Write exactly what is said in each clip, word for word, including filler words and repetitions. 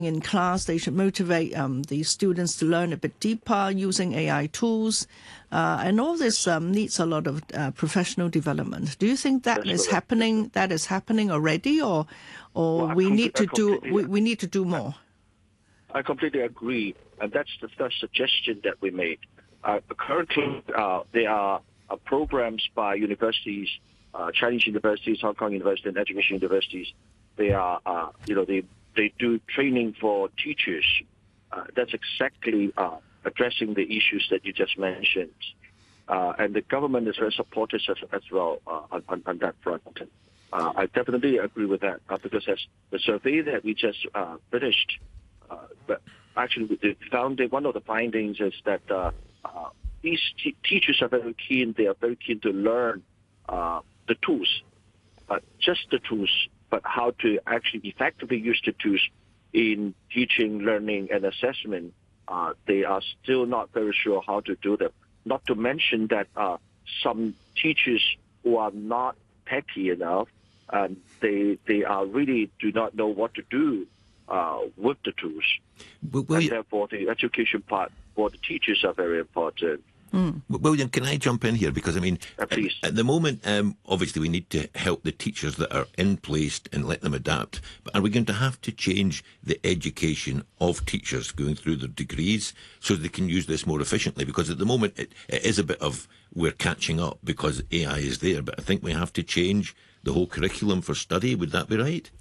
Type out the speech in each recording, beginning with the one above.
in class. They should motivate um, the students to learn a bit deeper using A I tools. Uh, and all this um, needs a lot of uh, professional development. Do you think that That's is correct. happening? That is happening already, or or Well, I we com- need I to do completely, we, we need to do more? I completely agree, and that's the first suggestion that we made. Uh, currently, uh, there are uh, programs by universities, uh, Chinese universities, Hong Kong University, and education universities. They are, uh, you know, they they do training for teachers. Uh, that's exactly uh, addressing the issues that you just mentioned. Uh, and the government is very supportive as, as well uh, on, on that front. Uh, I definitely agree with that uh, because as the survey that we just uh, finished, uh, but actually we found that one of the findings is that uh, uh, these t- teachers are very keen. They are very keen to learn uh, the tools, uh, just the tools, but how to actually effectively use the tools in teaching, learning, and assessment. Uh, they are still not very sure how to do them. Not to mention that uh, some teachers who are not techy enough, and they they are really do not know what to do uh, with the tools. Well, well, and therefore, the education part for the teachers are very important. Mm. William, can I jump in here? Because, I mean, uh, at, at the moment, um, obviously we need to help the teachers that are in place and let them adapt. But are we going to have to change the education of teachers going through their degrees so they can use this more efficiently? Because at the moment, it, it is a bit of we're catching up because A I is there. But I think we have to change the whole curriculum for study. Would that be right?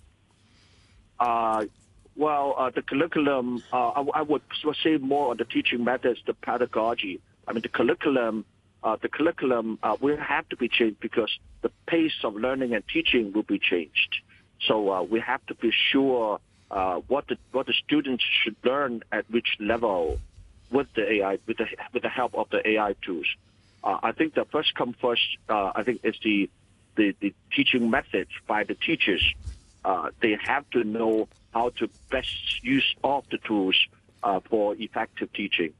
Uh, well, uh, the curriculum, uh, I, I would say more on the teaching methods, the pedagogy. I mean, the curriculum, uh, the curriculum uh, will have to be changed because the pace of learning and teaching will be changed. So uh, we have to be sure uh, what the what the students should learn at which level with the A I, with the with the help of the A I tools. Uh, I think the first come first. Uh, I think is the, the the teaching methods by the teachers. Uh, they have to know how to best use of the tools uh, for effective teaching.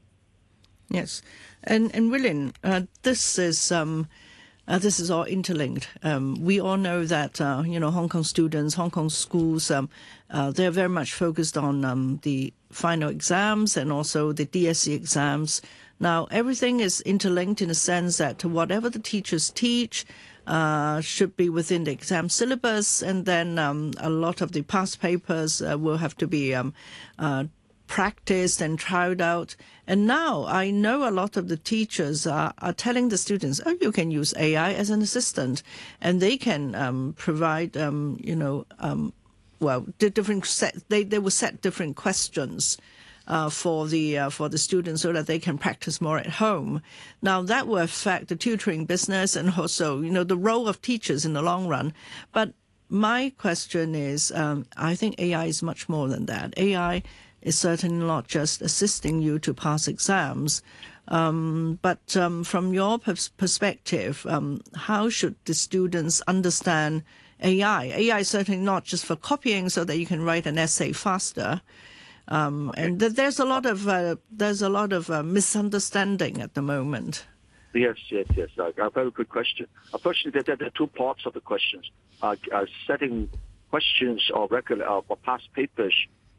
Yes, and and William, uh, this is um, uh, this is all interlinked. Um, we all know that uh, you know Hong Kong students, Hong Kong schools, um, uh, they're very much focused on um, the final exams and also the D S E exams. Now everything is interlinked in a sense that whatever the teachers teach uh, should be within the exam syllabus, and then um, a lot of the past papers uh, will have to be um, uh, practiced and tried out. And now I know a lot of the teachers are, are telling the students, oh, you can use A I as an assistant, and they can um, provide, um, you know, um, well, the different set, they, they will set different questions uh, for the uh, for the students so that they can practice more at home. Now that will affect the tutoring business and also, you know, the role of teachers in the long run. But my question is, um, I think A I is much more than that. A I is certainly not just assisting you to pass exams, um, but um, from your pers- perspective, um, how should the students understand A I? A I is certainly not just for copying so that you can write an essay faster. Um, okay. And th- there's a lot of uh, there's a lot of uh, misunderstanding at the moment. Yes, yes, yes. Uh, a very good question. Unfortunately, there, there are two parts of the questions. Uh, uh, setting questions or regular uh, or past papers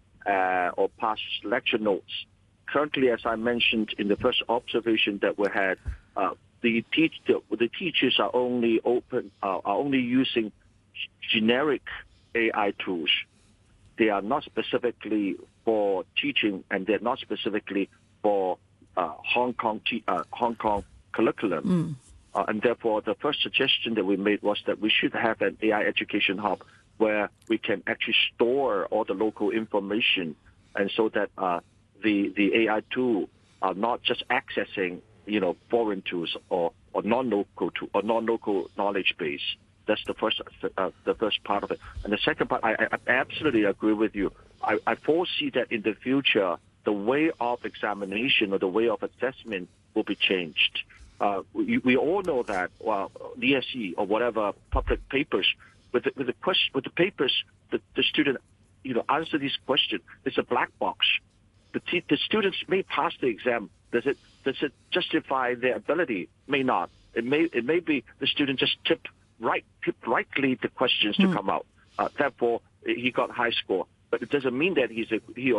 uh, or past lecture notes. Currently, as I mentioned in the first observation that we had, uh, the, teach, the, the teachers are only open uh, are only using generic A I tools. They are not specifically for teaching, and they're not specifically for uh, Hong Kong te- uh, Hong Kong curriculum. Mm. Uh, and therefore, the first suggestion that we made was that we should have an A I education hub where we can actually store all the local information, and so that uh, the the A I tool are not just accessing, you know, foreign tools or, or non-local tool or non-local knowledge base. That's the first uh, the first part of it. And the second part, I, I absolutely agree with you. I, I foresee that in the future, the way of examination or the way of assessment will be changed. Uh, we, we all know that well, D S E or whatever public papers with the, with the question with the papers, the, the student, you know, answer this question. It's a black box. The te- the students may pass the exam. Does it does it justify their ability? May not. It may it may be the student just tipped right tipped rightly the questions mm. to come out. Uh, therefore, he got high score. but it doesn't mean that he's a, he or